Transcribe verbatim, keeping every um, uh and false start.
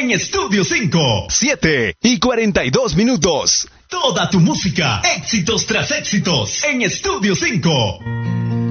en Estudio cinco. siete y cuarenta y dos minutos. Toda tu música, éxitos tras éxitos, en Estudio cinco.